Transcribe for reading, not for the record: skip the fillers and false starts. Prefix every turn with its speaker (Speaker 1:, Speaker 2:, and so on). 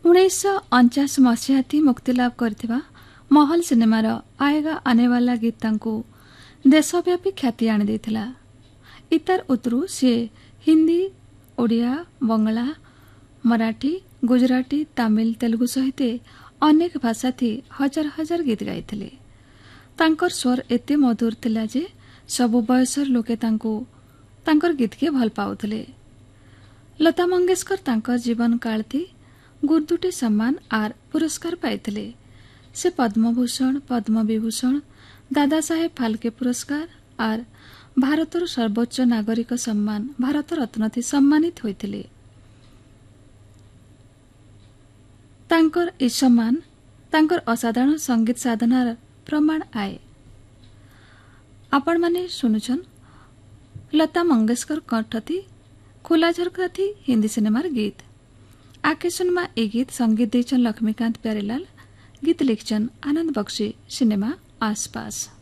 Speaker 1: 1949 मसीहा मुक्तिलाभ करथिबा महल सिनेमार आएगा आनेवाला गीत तांको देशव्यापी ख्याति आनी देथिला। इतार उतरू सी हिंदी, ओडिया, बंगला, मराठी, गुजराती, तमिल, तेलुगु सहित अनेक भाषा थी हजार हजार गीत गाइथिले। तांकर स्वर एते मधुर थिला जे सबु बयसर लोके तांकर गीत के भल पाउथिले। लता मंगेशकर तांकर जीवन काल थी गुर्दुटी सम्मान आर पुरस्कार पाइथिले। से पद्मभूषण, पद्मविभूषण, दादा साहेब फाल्के पुरस्कार आर भारतर सर्वोच्च नागरिक सम्मान भारत रत्न थी सम्मानित होइथिले। तांकर ई सम्मान तांकर असाधारण संगीत साधनार प्रमाण आए। आपण माने सुनुछन लता मंगेशकर कंठथी खुला झरका थी हिंदी सिनेमार गीत। आके सुनमा ए गीत संगीत देचन लक्ष्मीकांत प्यारेलाल, गीत लिखचन आनंद बख्शी, सिनेमा आसपास।